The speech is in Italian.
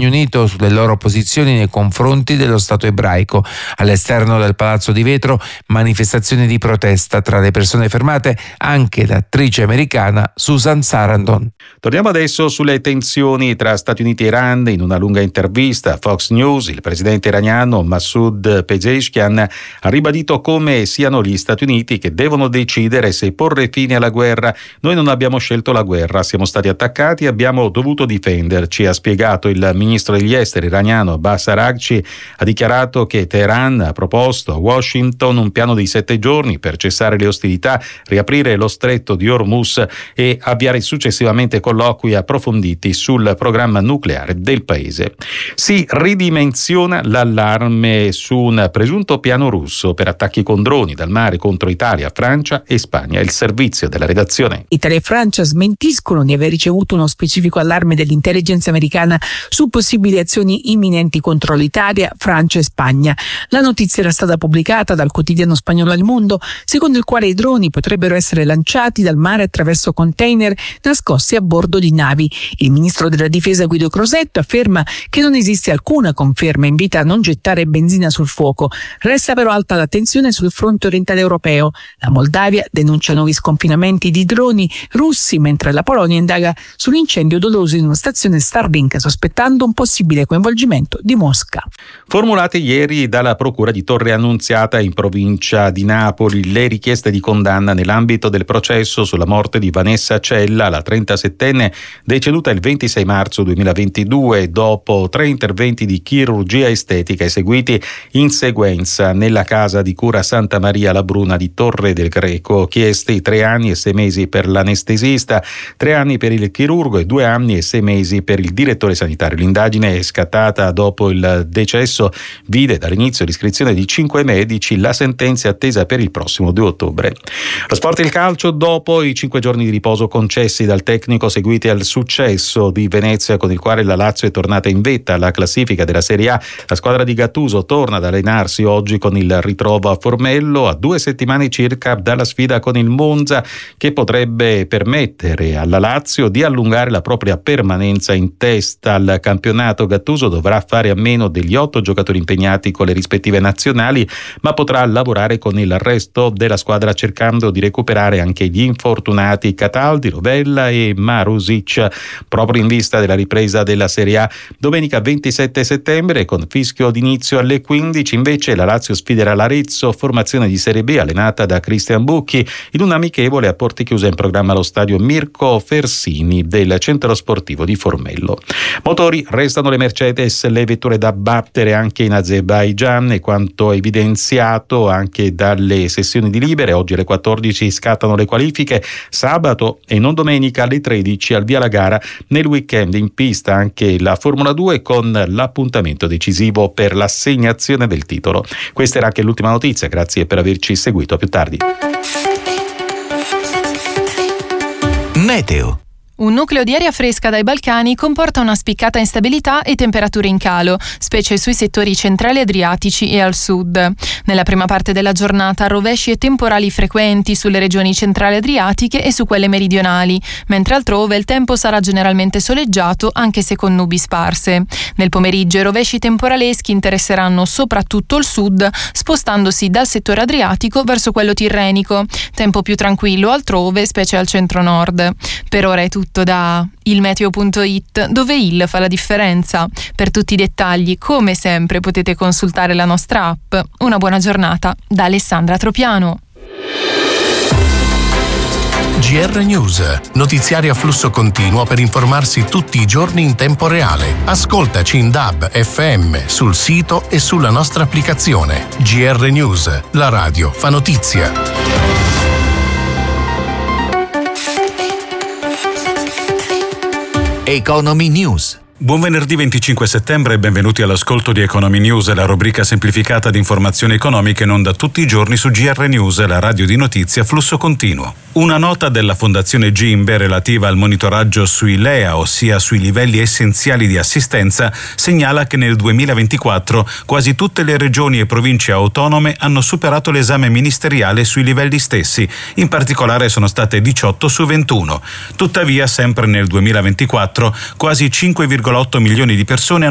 Regno Unito sulle loro posizioni nei confronti dello Stato ebraico. All'esterno del Palazzo di Vetro manifestazioni di protesta, tra le persone fermate anche l'attrice americana Susan Sarandon. Torniamo adesso sulle tensioni tra Stati Uniti e Iran. In una lunga intervista a Fox News, il presidente iraniano Masoud Pezeshkian ha ribadito come siano gli Stati Uniti che devono decidere se porre fine alla guerra. Noi non abbiamo scelto la guerra, siamo stati attaccati e abbiamo dovuto difenderci, ha spiegato il ministro degli esteri iraniano Abbas Araghchi. Ha dichiarato che Teheran ha proposto a Washington un piano di 7 giorni per cessare le ostilità, riaprire lo stretto di Hormuz e avviare successivamente colloqui approfonditi sul programma nucleare del paese. Si ridimensiona l'allarme su un presunto piano russo per attacchi con droni dal mare contro Italia, Francia e Spagna. Il servizio della redazione. Italia e Francia smentiscono di aver ricevuto uno specifico allarme dell'intelligence americana su possibili azioni imminenti contro l'Italia, Francia e Spagna. La notizia era stata pubblicata dal quotidiano spagnolo El Mundo, secondo il quale i droni potrebbero essere lanciati dal mare attraverso container nascosti a bordo di navi. Il ministro della difesa Guido Crosetto afferma che non esiste alcuna conferma e invita a non gettare benzina sul fuoco. Resta però alta la tensione sul fronte orientale europeo. La Moldavia denuncia nuovi sconfinamenti di droni russi, mentre la Polonia indaga sull'incendio doloso in una stazione Starlink, sospettando un possibile coinvolgimento di Mosca. Formulate ieri dalla Procura di Torre Annunziata in provincia di Napoli le richieste di condanna nell'ambito del processo sulla morte di Vanessa Cella, la 37enne deceduta il 26 marzo 2022 dopo 3 interventi di chirurgia estetica eseguiti in sequenza nella casa di cura Santa Maria la Bruna di Torre del Greco. Chiesti 3 anni e 6 mesi per l'anestesista, 3 anni per il chirurgo e 2 anni e 6 mesi per il direttore sanitario. L'indagine è scattata dopo il decesso, vide dall'inizio l'iscrizione di 5 medici, la sentenza è attesa per il prossimo 2 ottobre. Lo sport e il calcio, dopo i 5 giorni di riposo concessi dal tecnico seguiti al successo di Venezia con il quale la Lazio è tornata in vetta alla classifica della Serie A, la squadra di Gattuso torna ad allenarsi oggi con il ritrovo a Formello, a 2 settimane circa dalla sfida con il Monza, che potrebbe permettere alla Lazio di allungare la propria permanenza in testa al campionato. Gattuso dovrà fare a meno degli 8 giocatori impegnati con le rispettive nazionali, ma potrà lavorare con il resto della squadra cercando di recuperare anche gli infortunati Cataldi, Rovella e Marusic, proprio in vista della ripresa della Serie A. Domenica 27 settembre, con fischio d'inizio alle 15, invece la Lazio sfiderà l'Arezzo, formazione di Serie B allenata da Cristian Bucchi, in un amichevole a porte chiuse in programma allo stadio Mirko Fersini del centro sportivo di Formello. Motori, restano le Mercedes, le vetture da battere anche in Azerbaigian, e quanto evidenziato anche dalle sessioni di libere, oggi alle 14 scattano le qualifiche, sabato e non domenica alle 13 al via la gara. Nel weekend in pista anche la Formula 2 con l'appuntamento decisivo per l'assegnazione del titolo. Questa era anche l'ultima notizia, grazie per averci seguito, a più tardi. Meteo. Un nucleo di aria fresca dai Balcani comporta una spiccata instabilità e temperature in calo, specie sui settori centrali adriatici e al sud. Nella prima parte della giornata rovesci e temporali frequenti sulle regioni centrali adriatiche e su quelle meridionali, mentre altrove il tempo sarà generalmente soleggiato, anche se con nubi sparse. Nel pomeriggio i rovesci temporaleschi interesseranno soprattutto il sud, spostandosi dal settore adriatico verso quello tirrenico. Tempo più tranquillo altrove, specie al centro-nord. Per ora è tutto da ilmeteo.it, dove il fa la differenza. Per tutti i dettagli, come sempre, potete consultare la nostra app. Una buona giornata da Alessandra Tropiano. GR News, notiziari a flusso continuo per informarsi tutti i giorni in tempo reale. Ascoltaci in DAB, FM, sul sito e sulla nostra applicazione. GR News, la radio fa notizia. Economy News. Buon venerdì 25 settembre e benvenuti all'ascolto di Economy News, la rubrica semplificata di informazioni economiche in onda tutti i giorni su GR News, la radio di notizie a flusso continuo. Una nota della Fondazione Gimbe relativa al monitoraggio sui LEA, ossia sui livelli essenziali di assistenza, segnala che nel 2024 quasi tutte le regioni e province autonome hanno superato l'esame ministeriale sui livelli stessi, in particolare sono state 18 su 21. Tuttavia, sempre nel 2024, quasi 5,8 milioni di persone